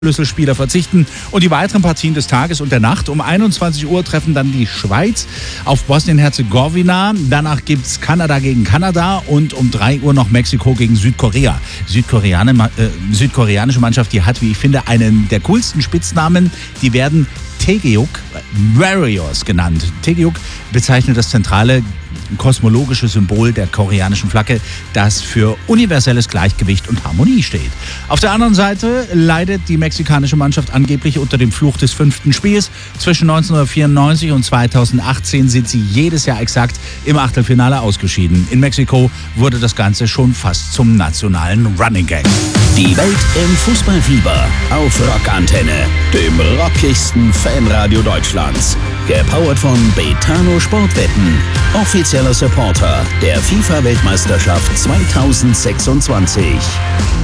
Schlüsselspieler verzichten. Und die weiteren Partien des Tages und der Nacht. Um 21 Uhr treffen dann die Schweiz auf Bosnien-Herzegowina. Danach gibt es Kanada gegen Kanada und um 3 Uhr noch Mexiko gegen Südkorea. Südkoreanische Mannschaft, die hat, wie ich finde, einen der coolsten Spitznamen. Die werden Taegyeok Warriors genannt. Taegyeok bezeichnet das zentrale kosmologische Symbol der koreanischen Flagge, das für universelles Gleichgewicht und Harmonie steht. Auf der anderen Seite leidet die mexikanische Mannschaft angeblich unter dem Fluch des 5. Spiels. Zwischen 1994 und 2018 sind sie jedes Jahr exakt im Achtelfinale ausgeschieden. In Mexiko wurde das Ganze schon fast zum nationalen Running Gag. Die Welt im Fußballfieber auf Rockantenne, dem rockigsten Fanradio Deutschlands. Gepowert von Betano Sportwetten, offizieller Supporter der FIFA-Weltmeisterschaft 2026.